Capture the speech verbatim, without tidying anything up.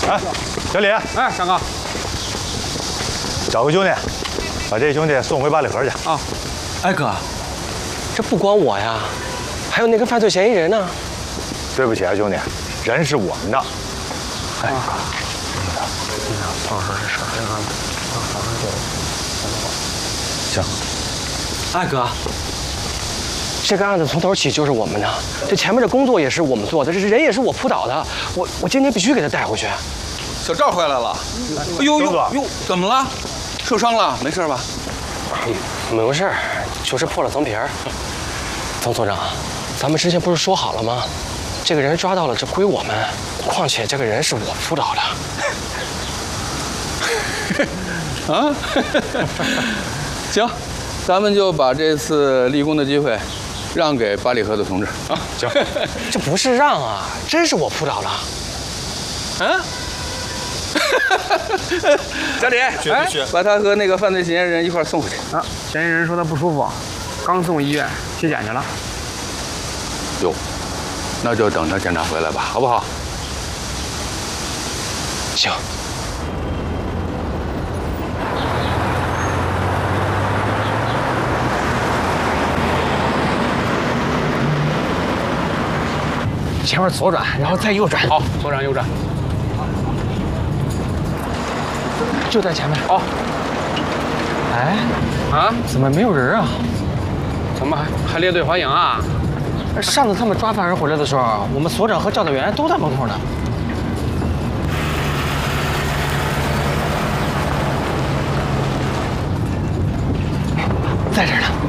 哎，小李， 哎，张哥， 找个兄弟，把这兄弟送回八里河去。 啊， 哎哥，这不光我呀，还有那个犯罪嫌疑人呢。 对不起啊，兄弟，人是我们的。 哎哥，那个那个碰上这事儿，这个反正就行。 哎哥，这个案子从头起就是我们的，这前面的工作也是我们做的，这人也是我扑倒的，我我今天必须给他带回去。 小赵回来了。哎呦呦呦，怎么了？受伤了？没事吧？ 哎，没事儿，就是破了层皮儿。曾所长，咱们之前不是说好了吗？这个人抓到了，这归我们。况且这个人是我扑倒的。 啊？行，咱们就把这次立功的机会让给八里河的同志啊。 行， 这不是让啊，真是我扑倒了。 嗯。小李， 去哎去， 把他和那个犯罪嫌疑人一块送回去。 啊，嫌疑人说他不舒服，刚送医院体检去了。 哟，那就等他检查回来吧，好不好？ 行。 前面左转，然后再右转。 好，左转右转。 就在前面。 好。 哎， 啊？ 怎么没有人啊？ 怎么还还列队环影啊？ 上次他们抓犯人回来的时候，我们所长和教导员都在门口呢。在这儿呢。